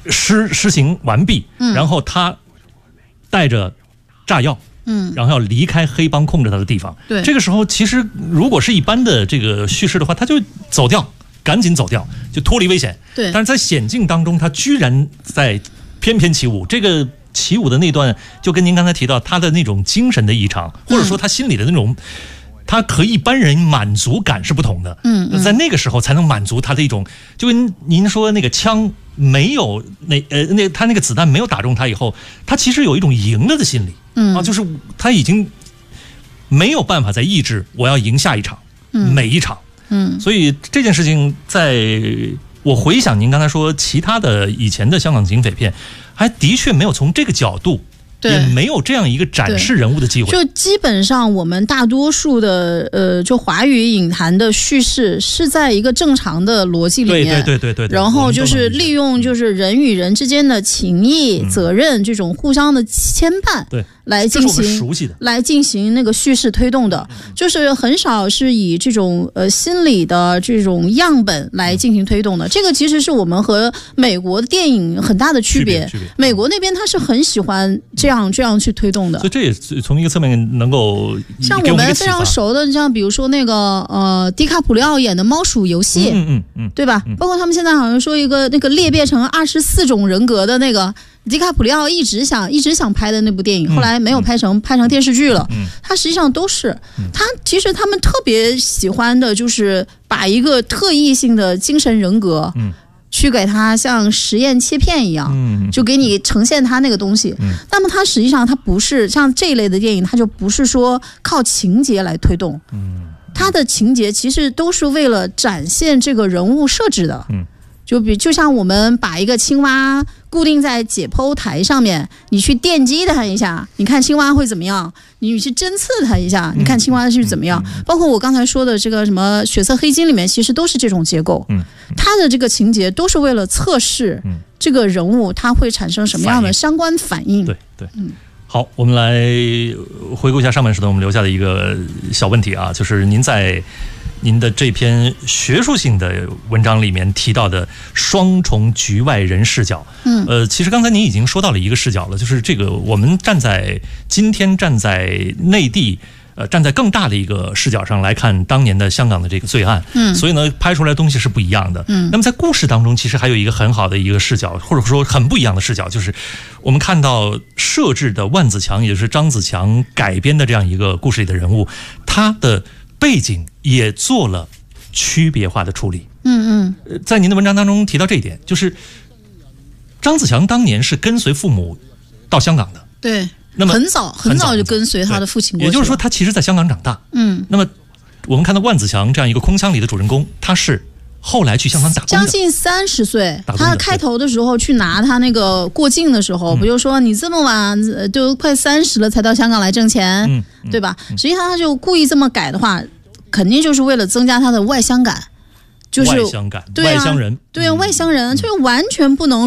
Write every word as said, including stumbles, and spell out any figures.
施施行完毕，嗯，然后他带着炸药。嗯，然后要离开黑帮控制他的地方。 对， 这个时候其实如果是一般的这个叙事的话，他就走掉，赶紧走掉，就脱离危险。 对， 但是在险境当中，他居然在翩翩起舞。这个起舞的那段，就跟您刚才提到他的那种精神的异常，或者说他心里的那种。嗯，他和一般人满足感是不同的，嗯，嗯，在那个时候才能满足他的一种，就跟您说那个枪没有那呃那他那个子弹没有打中他以后，他其实有一种赢了的心理，嗯啊，就是他已经没有办法再抑制我要赢下一场，嗯，每一场，嗯，所以这件事情在我回想您刚才说其他的以前的香港警匪片，还的确没有从这个角度。也没有这样一个展示人物的机会。 就基本上我们大多数的呃，就华语影坛的叙事是在一个正常的逻辑里面， 对对对对对。 然后就是利用就是人与人之间的情谊、嗯、责任这种互相的牵绊， 对， 来进行熟悉的来进行那个叙事推动的，嗯、就是很少是以这种呃心理的这种样本来进行推动的。嗯、这个其实是我们和美国的电影很大的区别。 区别美国那边他是很喜欢这样。这样这样去推动的， 所以这也从一个侧面能够像我们非常熟的，像比如说那个呃迪卡普里奥演的《猫鼠游戏》， 嗯嗯嗯， 对吧？嗯、包括他们现在好像说一个那个裂变成二十四种人格的那个迪卡普里奥一直想一直想拍的那部电影，嗯、后来没有拍成，嗯、拍成电视剧了。嗯，它实际上都是，嗯、他其实他们特别喜欢的就是把一个特异性的精神人格，嗯。去给他像实验切片一样，嗯，就给你呈现他那个东西。嗯，那么它实际上它不是像这一类的电影，它就不是说靠情节来推动，嗯，它的情节其实都是为了展现这个人物设置的。嗯，就比就像我们把一个青蛙固定在解剖台上面，你去电击它一下，你看青蛙会怎么样？你去针刺它一下，你看青蛙是怎么样？嗯、包括我刚才说的这个什么血色黑金里面，其实都是这种结构。嗯，它的这个情节都是为了测试这个人物他会产生什么样的相关反应。 对对，嗯。好，我们来回顾一下上半时段我们留下的一个小问题啊，就是您在您的这篇学术性的文章里面提到的双重局外人视角，嗯，呃，其实刚才您已经说到了一个视角了，就是这个我们站在今天站在内地，呃，站在更大的一个视角上来看当年的香港的这个罪案，嗯，所以呢，拍出来的东西是不一样的，嗯。那么在故事当中，其实还有一个很好的一个视角，或者说很不一样的视角，就是我们看到设置的万梓强，也就是张子强改编的这样一个故事里的人物，他的背景也做了区别化的处理。嗯嗯，在您的文章当中提到这一点，就是张子强当年是跟随父母到香港的， 对， 那么很早很早就跟随他的父亲过去了， 也就是说他其实在香港长大。嗯，那么我们看到万梓强这样一个空腔里的主人公，他是后来去香港打工的， 将近三十岁，他开头的时候去拿他那个过境的时候，不就说你这么晚都快三十了才到香港来挣钱，嗯嗯、对吧？实际上他就故意这么改的话，肯定就是为了增加他的外乡感，就是外乡感，对啊、外乡人， 对啊，外乡人，就完全不能